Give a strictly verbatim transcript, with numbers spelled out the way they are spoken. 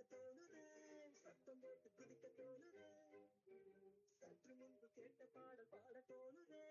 தோணுதே, சத்தம் போட்டு குதிக்க தோணுதே, சற்று முன்பு கேட்ட பாடல் பாட தோணுதே.